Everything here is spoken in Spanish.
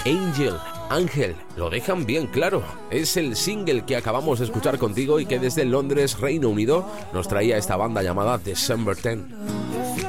Angel, Ángel, lo dejan bien claro. Es el single que acabamos de escuchar contigo y que desde Londres, Reino Unido, nos traía esta banda llamada December 10.